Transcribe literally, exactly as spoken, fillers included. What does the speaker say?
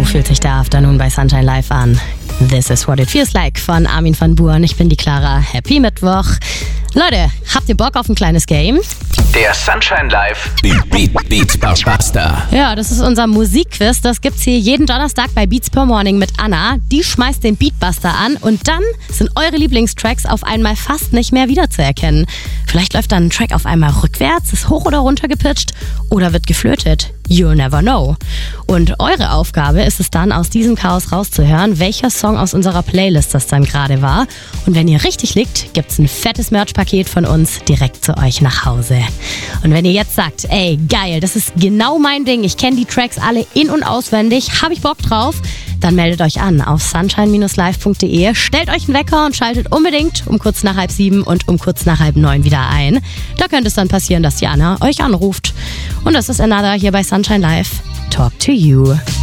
fühlt sich der Afternoon bei Sunshine Live an? This is what it feels like von Armin van Buuren. Ich bin die Clara. Happy Mittwoch. Leute, habt ihr Bock auf ein kleines Game? Der Sunshine Live Beat, Beat, Beat Buster. Ja, das ist unser Musikquiz. Das gibt's hier jeden Donnerstag bei Beats per Morning mit Anna. Die schmeißt den Beatbuster an und dann sind eure Lieblingstracks auf einmal fast nicht mehr wiederzuerkennen. Vielleicht läuft dann ein Track auf einmal rückwärts, ist hoch oder runter gepitcht oder wird geflötet. You'll never know. Und eure Aufgabe ist es dann, aus diesem Chaos rauszuhören, welcher Song aus unserer Playlist das dann gerade war. Und wenn ihr richtig liegt, gibt's ein fettes Merch-Paket von uns direkt zu euch nach Hause. Und wenn ihr jetzt sagt, ey, geil, das ist genau mein Ding, ich kenne die Tracks alle in- und auswendig, hab ich Bock drauf, dann meldet euch an auf sunshine dash live punkt de, stellt euch einen Wecker und schaltet unbedingt um kurz nach halb sieben und um kurz nach halb neun wieder ein. Da könnte es dann passieren, dass die Anna euch anruft. Und das ist Another hier bei Sunshine Live. Talk to you.